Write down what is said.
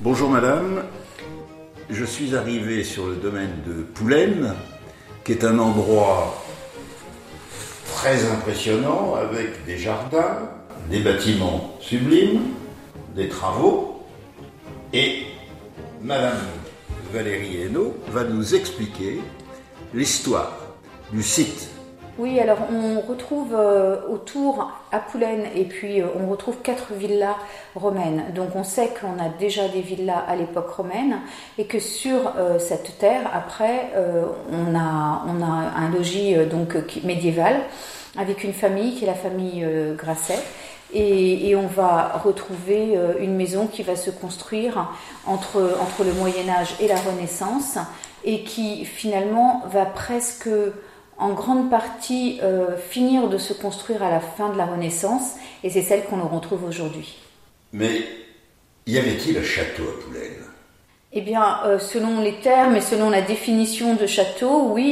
Bonjour madame, je suis arrivé sur le domaine de Poulaine, qui est un endroit très impressionnant avec des jardins, des bâtiments sublimes, des travaux, et madame Valérie Hainaut va nous expliquer l'histoire du site. Oui, alors on retrouve autour à Poulaine et puis on retrouve 4 villas romaines. Donc on sait qu'on a déjà des villas à l'époque romaine et que sur cette terre, après, on a un logis médiéval avec une famille qui est la famille Grasset. Et on va retrouver une maison qui va se construire entre le Moyen-Âge et la Renaissance et qui finalement va presque en grande partie finir de se construire à la fin de la Renaissance, et c'est celle qu'on retrouve aujourd'hui. Mais y avait-il un château à Poulaine ? Eh bien, selon les termes et selon la définition de château, oui,